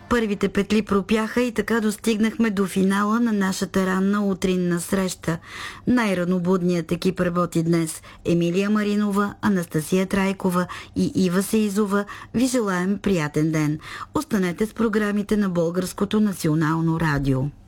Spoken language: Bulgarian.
Първите петли пропяха и така достигнахме до финала на нашата ранна утринна среща. Най-ранобудният екип работи днес. Емилия Маринова, Анастасия Трайкова и Ива Сеизова ви желаем приятен ден. Останете с програмите на Българското национално радио.